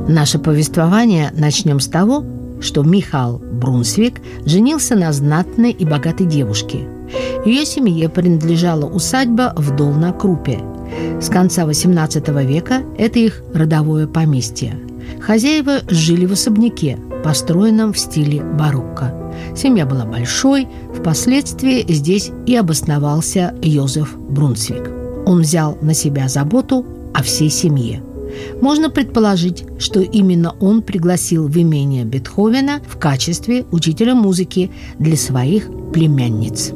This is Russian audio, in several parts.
Наше повествование начнем с того, что Михаил Брунсвик женился на знатной и богатой девушке. Ее семье принадлежала усадьба в Долна-Крупе. С конца XVIII века это их родовое поместье. Хозяева жили в особняке, построенном в стиле барокко. Семья была большой, впоследствии здесь и обосновался Йозеф Брунсвик. Он взял на себя заботу о всей семье. Можно предположить, что именно он пригласил в имение Бетховена в качестве учителя музыки для своих племянниц.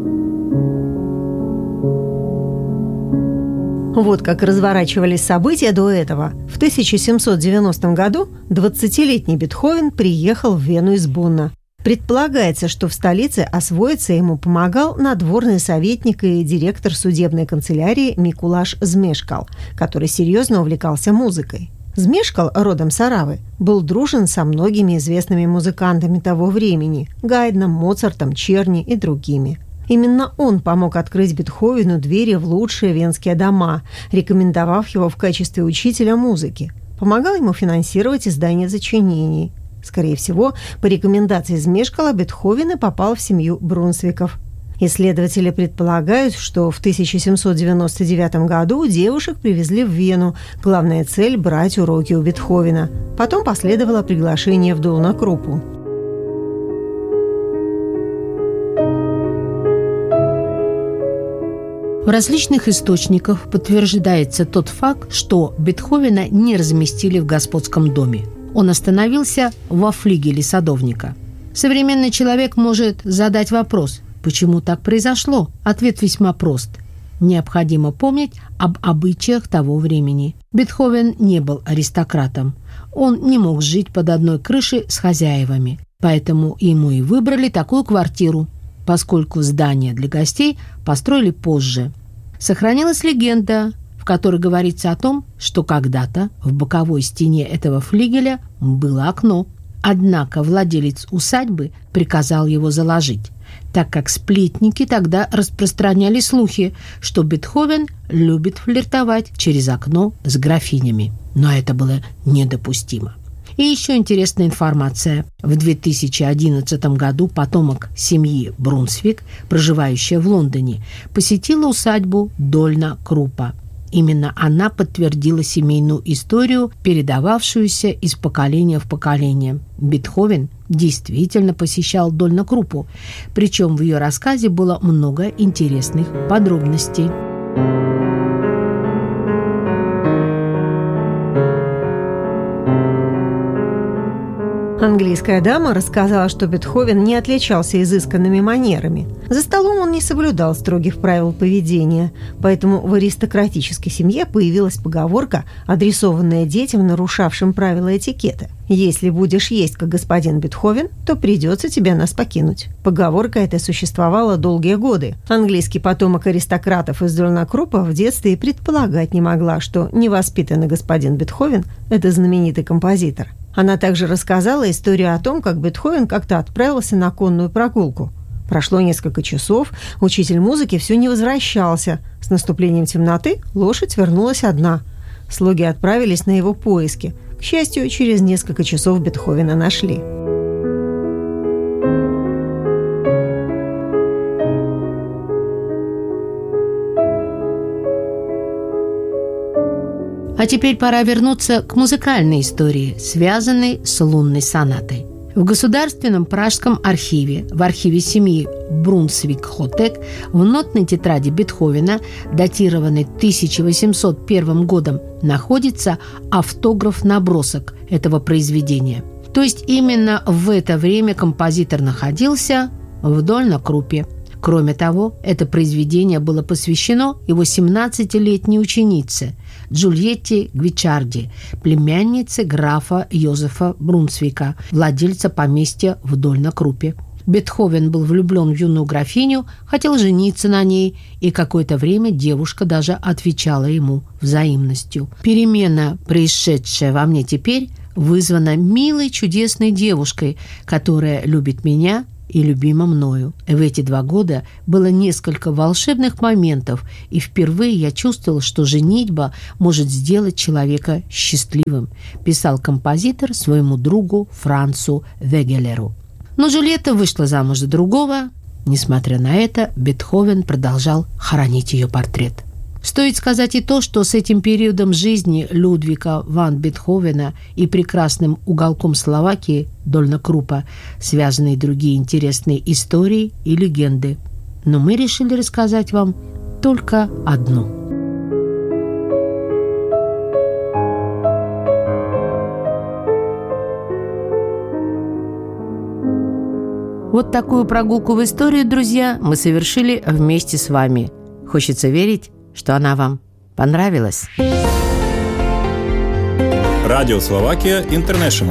Вот как разворачивались события до этого. В 1790 году 20-летний Бетховен приехал в Вену из Бонна. Предполагается, что в столице освоиться ему помогал надворный советник и директор судебной канцелярии Микулаш Змешкал, который серьезно увлекался музыкой. Змешкал, родом с Оравы, был дружен со многими известными музыкантами того времени – Гайдном, Моцартом, Черни и другими. Именно он помог открыть Бетховену двери в лучшие венские дома, рекомендовав его в качестве учителя музыки. Помогал ему финансировать издание сочинений. Скорее всего, по рекомендации Змешкала Бетховен и попал в семью Брунсвиков. Исследователи предполагают, что в 1799 году девушек привезли в Вену. Главная цель – брать уроки у Бетховена. Потом последовало приглашение в Долна-Крупу. В различных источниках подтверждается тот факт, что Бетховена не разместили в господском доме. Он остановился во флигеле садовника. Современный человек может задать вопрос, почему так произошло? Ответ весьма прост. Необходимо помнить об обычаях того времени. Бетховен не был аристократом. Он не мог жить под одной крышей с хозяевами. Поэтому ему и выбрали такую квартиру, поскольку здание для гостей построили позже. Сохранилась легенда, в которой говорится о том, что когда-то в боковой стене этого флигеля было окно. Однако владелец усадьбы приказал его заложить, так как сплетники тогда распространяли слухи, что Бетховен любит флиртовать через окно с графинями. Но это было недопустимо. И еще интересная информация. В 2011 году потомок семьи Брунсвик, проживающая в Лондоне, посетила усадьбу Дольна-Крупа. Именно она подтвердила семейную историю, передававшуюся из поколения в поколение. Бетховен действительно посещал Дольна-Крупу, причем в ее рассказе было много интересных подробностей. Английская дама рассказала, что Бетховен не отличался изысканными манерами. За столом он не соблюдал строгих правил поведения, поэтому в аристократической семье появилась поговорка, адресованная детям, нарушавшим правила этикета. «Если будешь есть, как господин Бетховен, то придется тебе нас покинуть». Поговорка эта существовала долгие годы. Английский потомок аристократов из Дольна-Крупа в детстве и предполагать не могла, что невоспитанный господин Бетховен – это знаменитый композитор. Она также рассказала историю о том, как Бетховен как-то отправился на конную прогулку. Прошло несколько часов, учитель музыки все не возвращался. С наступлением темноты лошадь вернулась одна. Слуги отправились на его поиски. К счастью, через несколько часов Бетховена нашли. А теперь пора вернуться к музыкальной истории, связанной с лунной сонатой. В Государственном пражском архиве, в архиве семьи Брунсвик-Хотек, в нотной тетради Бетховена, датированной 1801 годом, находится автограф-набросок этого произведения. То есть именно в это время композитор находился в Дольна-Крупе. Кроме того, это произведение было посвящено его 17-летней ученице Джульетте Гвичарди, племяннице графа Йозефа Брунсвика, владельца поместья в Дольна-Крупе. Бетховен был влюблен в юную графиню, хотел жениться на ней, и какое-то время девушка даже отвечала ему взаимностью. Перемена, происшедшая во мне теперь, вызвана милой чудесной девушкой, которая любит меня и любима мною. В эти 2 года было несколько волшебных моментов, и впервые я чувствовал, что женитьба может сделать человека счастливым, писал композитор своему другу Францу Вегелеру. Но Джульетта вышла замуж за другого. Несмотря на это, Бетховен продолжал хоронить ее портрет. Стоит сказать и то, что с этим периодом жизни Людвига ван Бетховена и прекрасным уголком Словакии Дольна Крупа связаны и другие интересные истории и легенды. Но мы решили рассказать вам только одну. Вот такую прогулку в историю, друзья, мы совершили вместе с вами. Хочется верить, что она вам понравилась. Радио Словакия Интернешнл.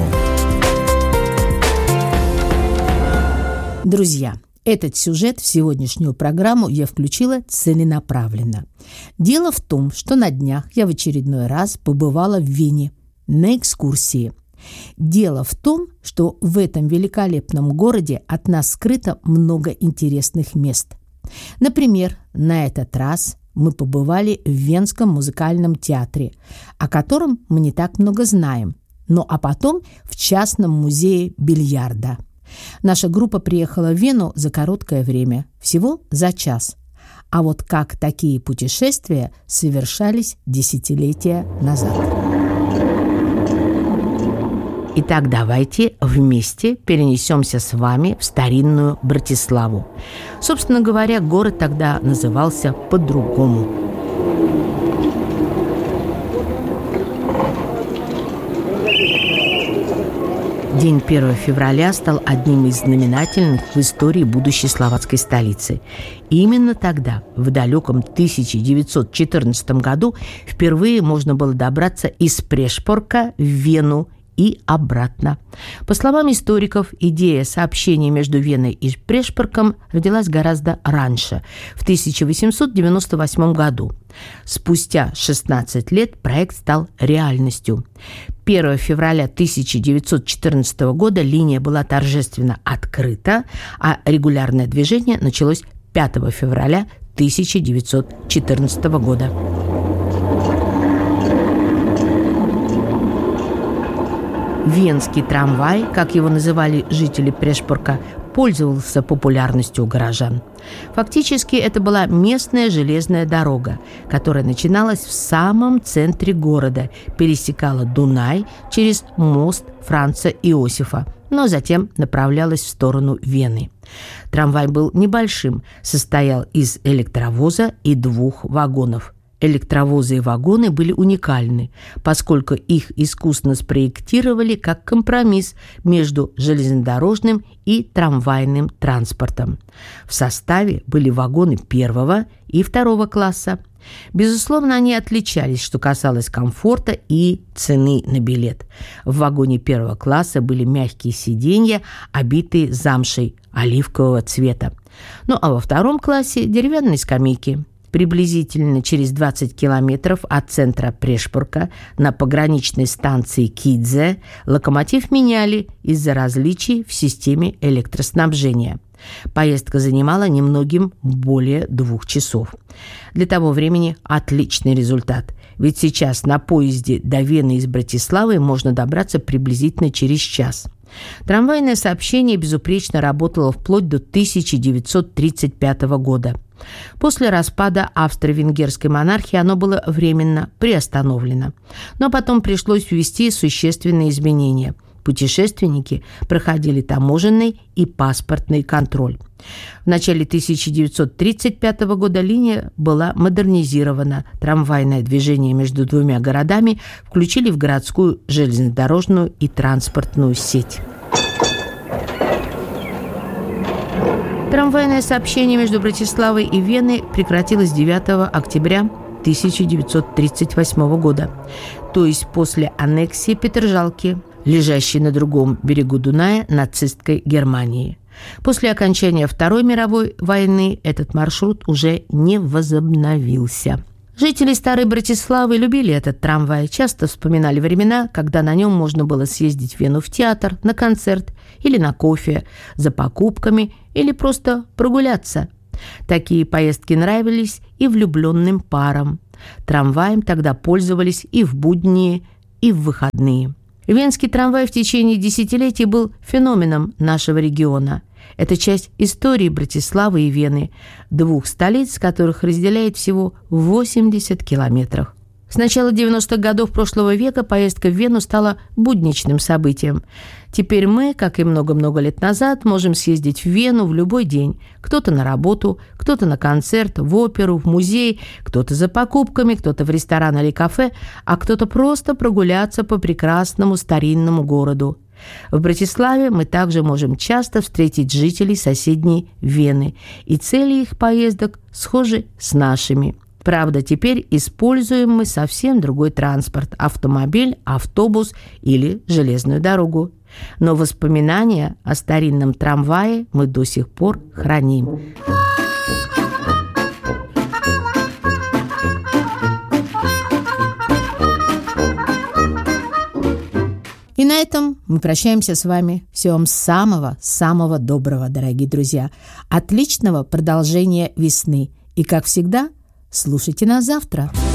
Друзья, этот сюжет в сегодняшнюю программу я включила целенаправленно. Дело в том, что на днях я в очередной раз побывала в Вене на экскурсии. Дело в том, что в этом великолепном городе от нас скрыто много интересных мест. Например, на этот раз мы побывали в Венском музыкальном театре, о котором мы не так много знаем, а потом в частном музее бильярда. Наша группа приехала в Вену за короткое время, всего за час. А вот как такие путешествия совершались десятилетия назад. Итак, давайте вместе перенесемся с вами в старинную Братиславу. Собственно говоря, город тогда назывался по-другому. День 1 февраля стал одним из знаменательных в истории будущей словацкой столицы. И именно тогда, в далеком 1914 году, впервые можно было добраться из Прешпорка в Вену и обратно. По словам историков, идея сообщения между Веной и Прешпорком родилась гораздо раньше, в 1898 году. Спустя 16 лет проект стал реальностью. 1 февраля 1914 года линия была торжественно открыта, а регулярное движение началось 5 февраля 1914 года. Венский трамвай, как его называли жители Прешпорка, пользовался популярностью у горожан. Фактически это была местная железная дорога, которая начиналась в самом центре города, пересекала Дунай через мост Франца Иосифа, но затем направлялась в сторону Вены. Трамвай был небольшим, состоял из электровоза и 2 вагонов. Электровозы и вагоны были уникальны, поскольку их искусно спроектировали как компромисс между железнодорожным и трамвайным транспортом. В составе были вагоны 1 и 2 класса. Безусловно, они отличались, что касалось комфорта и цены на билет. В вагоне 1 класса были мягкие сиденья, обитые замшей оливкового цвета. А во 2 классе деревянные скамейки. Приблизительно через 20 километров от центра Прешпорка на пограничной станции Кидзе локомотив меняли из-за различий в системе электроснабжения. Поездка занимала немногим более 2 часов. Для того времени отличный результат, ведь сейчас на поезде до Вены из Братиславы можно добраться приблизительно через час. Трамвайное сообщение безупречно работало вплоть до 1935 года. После распада австро-венгерской монархии оно было временно приостановлено. Но потом пришлось ввести существенные изменения. Путешественники проходили таможенный и паспортный контроль. В начале 1935 года линия была модернизирована. Трамвайное движение между 2 городами включили в городскую железнодорожную и транспортную сеть. Трамвайное сообщение между Братиславой и Веной прекратилось 9 октября 1938 года, то есть после аннексии Петержалки, лежащей на другом берегу Дуная нацистской Германии. После окончания Второй мировой войны этот маршрут уже не возобновился. Жители Старой Братиславы любили этот трамвай, часто вспоминали времена, когда на нем можно было съездить в Вену в театр, на концерт или на кофе, за покупками или просто прогуляться. Такие поездки нравились и влюбленным парам. Трамваем тогда пользовались и в будние, и в выходные. Венский трамвай в течение десятилетий был феноменом нашего региона. Это часть истории Братиславы и Вены, двух столиц, которых разделяет всего 80 километров. С начала 90-х годов прошлого века поездка в Вену стала будничным событием. Теперь мы, как и много-много лет назад, можем съездить в Вену в любой день. Кто-то на работу, кто-то на концерт, в оперу, в музей, кто-то за покупками, кто-то в ресторан или кафе, а кто-то просто прогуляться по прекрасному старинному городу. В Братиславе мы также можем часто встретить жителей соседней Вены, и цели их поездок схожи с нашими. Правда, теперь используем мы совсем другой транспорт – автомобиль, автобус или железную дорогу. Но воспоминания о старинном трамвае мы до сих пор храним. И на этом мы прощаемся с вами. Всего вам самого-самого доброго, дорогие друзья. Отличного продолжения весны. И, как всегда, слушайте нас завтра.